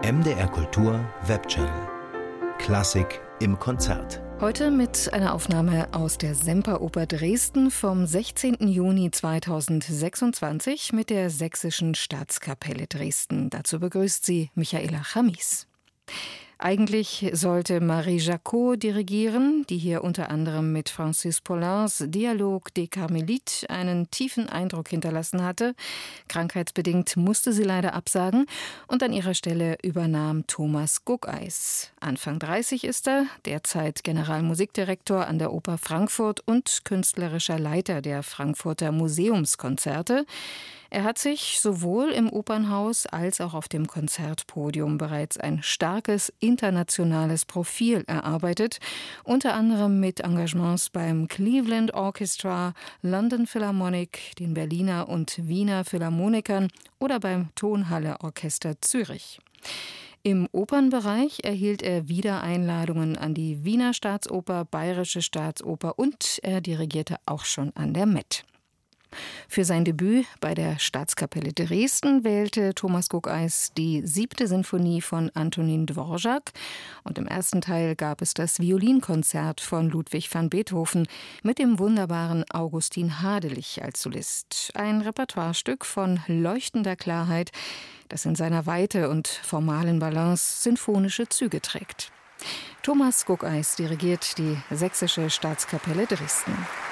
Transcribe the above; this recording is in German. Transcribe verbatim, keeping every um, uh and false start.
M D R Kultur Webchannel. Klassik im Konzert. Heute mit einer Aufnahme aus der Semperoper Dresden vom sechzehnten Juni zweitausendsechsundzwanzig mit der Sächsischen Staatskapelle Dresden. Dazu begrüßt sie Michaela Chamis. Eigentlich sollte Marie Jacot dirigieren, die hier unter anderem mit Francis Pollins Dialogue des Carmélites einen tiefen Eindruck hinterlassen hatte. Krankheitsbedingt musste sie leider absagen und an ihrer Stelle übernahm Thomas Guckeis. Anfang dreißig ist er, derzeit Generalmusikdirektor an der Oper Frankfurt und künstlerischer Leiter der Frankfurter Museumskonzerte. Er hat sich sowohl im Opernhaus als auch auf dem Konzertpodium bereits ein starkes internationales Profil erarbeitet, unter anderem mit Engagements beim Cleveland Orchestra, London Philharmonic, den Berliner und Wiener Philharmonikern oder beim Tonhalle Orchester Zürich. Im Opernbereich erhielt er wieder Einladungen an die Wiener Staatsoper, Bayerische Staatsoper und er dirigierte auch schon an der Met. Für sein Debüt bei der Staatskapelle Dresden wählte Thomas Guckeis die siebte Sinfonie von Antonin Dvorak und im ersten Teil gab es das Violinkonzert von Ludwig van Beethoven mit dem wunderbaren Augustin Hadelich als Solist. Ein Repertoirestück von leuchtender Klarheit, das in seiner Weite und formalen Balance sinfonische Züge trägt. Thomas Guckeis dirigiert die Sächsische Staatskapelle Dresden.